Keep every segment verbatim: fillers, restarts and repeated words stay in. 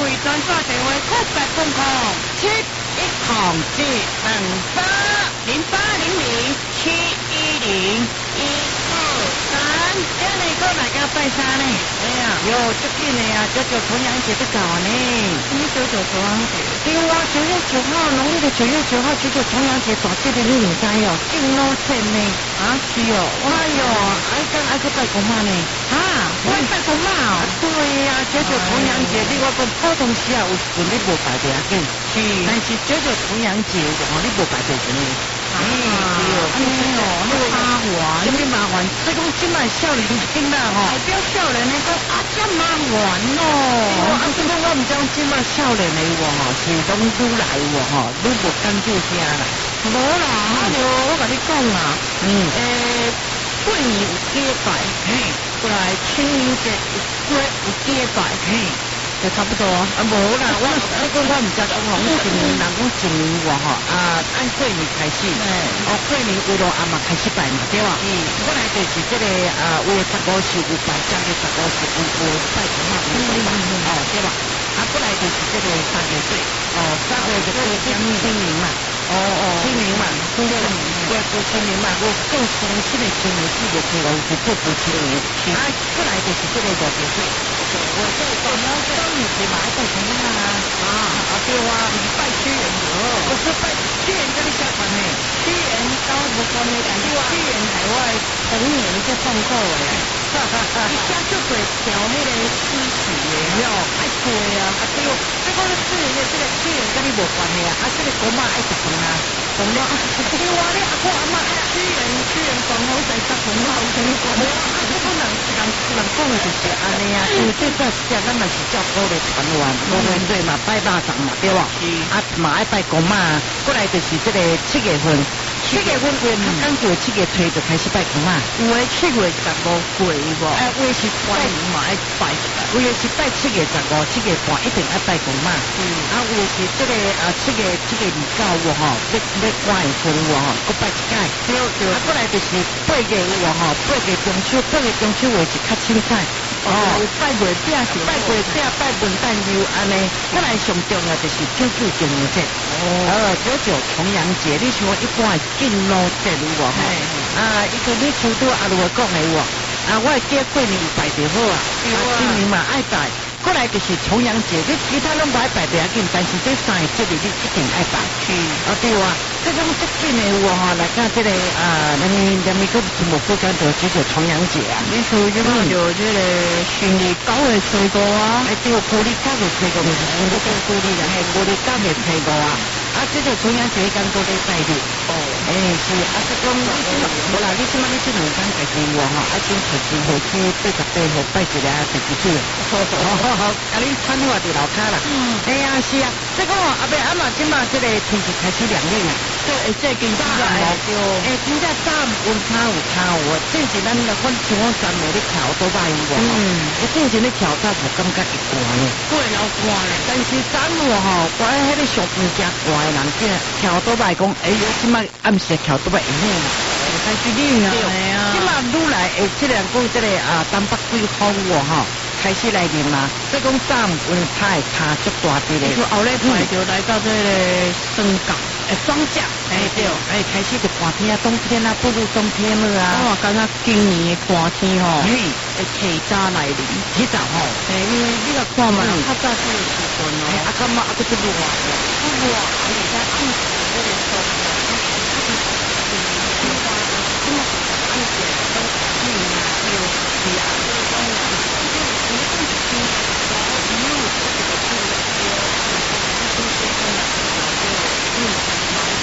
位专线电话七八空空七一空七两八零八零零七一零一二三。今日过来家拜山呢？哎呀，哟，最近的啊，九九重阳节在搞呢。什么九九重阳节？对啊，九月九号，农历的九月九号，九九重阳节，大节的你唔知哦，敬老节呢？啊，是哦。哎哟，爱跟爱去拜公妈呢？啊，我拜公妈哦。对呀，九九重阳节，你我讲普通时啊，有时阵你无拜就要紧。是。但是九九重阳节，哦，你无拜就真哩。哎，对哦，哎呦，那个麻烦，什么麻烦？这讲今摆少年囡仔吼，代表少年的讲啊，这麻烦哦。啊，这讲我唔知今摆少年的有吼，是拢愈来有吼，愈无感觉啥啦。无啦，啊就我甲你讲啦，嗯，诶，过年有祭拜，嘿，过来清明节有过有祭拜，嘿。就差不多啊，无啦，我我讲我唔知讲吼，一年人讲一年话吼，啊，按过年开始，哦，过年为了阿妈开始拜嘛，对吧？嗯，本来就是这个啊，为了十五是有拜，正月十五是有有拜公妈，有拜嘛，哦，对吧？啊，本来就是这个三月岁，哦，三月就过清清明嘛，哦哦，清明嘛，清明，过过清明嘛，我过双七的清明节就可以了，就过过清明，啊，本来就是这个五月岁。我这个端午节嘛，爱拜公妈啊，啊啊对啊，你拜屈原的，我是拜屈原跟你相关呢，屈原跟我无关的，但是屈原系我童年在放过的，哈哈哈，伊写出过条迄个诗词的，哟，爱背啊，啊对哦，这个是这个这个屈原跟你无关的啊，啊这个公妈爱食饭啊，公妈，对啊，你阿公阿妈屈原屈原讲好在食公妈，有跟你讲，啊，这个人人人讲的就是安尼啊。最早时啊，咱嘛是照古的传闻，五月对嘛拜肉粽嘛，对吧？啊嘛爱拜公妈，过来就是这个七月份，七月份过刚过七月初就开始拜公妈。有诶七月十五过有无？哎，有诶是拜嘛爱拜，有诶是拜七月十五，七月半一定爱拜公妈。嗯，啊有诶是这个啊七月七月二九有吼，要要关的时有吼，搁拜一届。对对。啊过来就是八月有吼，八月中秋，八月中秋话是较凊彩。哦，拜月饼是拜月饼，拜文旦柚安尼，再来上重要就是九九重阳节。哦，呃，九九重阳节，你像一般的敬老节有无吼？啊，伊个你初拄阿如话讲的有无？啊，我记过年有拜就好啊，啊，清明嘛爱拜。过来就是重阳节，你其他拢不爱拜不要紧，但是这三个节日你一定爱拜。嗯，啊对哇，这种这紧的有吼，来看这个啊，咱们咱们个全部国家都九九重阳节啊。你属于就讲就这个旬历九月初五啊，哎对，古历九月初五就是新历古历啦，嘿，古历九月初五啊。啊，这个重阳节刚都在拜的。哦，哎是，啊这种你即嘛，无啦，你即嘛你这两天家己有吼，啊，今头前后去八十八号拜一个第几岁？好好好，啊你穿好伫楼骹啦。嗯，哎呀是啊，这个阿伯阿妈即嘛这个天气开始凉了啦。对，这更加哦，哎，真正早温差有差有，之前咱阮像我昨暝咧跳多摆有无？嗯，我之前咧跳早无感觉会寒咧，过了寒咧，但是昨午吼，我迄个上边加寒的人见跳多摆讲，哎，即摆暗时跳多摆会好啦，开始冷啊，即摆愈来会即两讲即个啊东北季风哦吼。开始来临嘛，所以讲早温差会差足大啲咧。就后日排就来到这个霜降，诶，霜降，哎对，哎开始就寒天啊，冬天啊，步入冬天了啊。我感觉今年的寒天吼，嘿，会提早来临，提早吼。诶，因为你个看嘛，较早这个时阵哦，啊，感觉啊，佫足热，不热，而且在暗时这个时候，啊，它就是樱花，这么暗时都嗯有是啊，就是讲。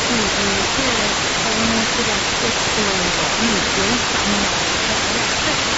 嗯，这个这个嗯，有什么？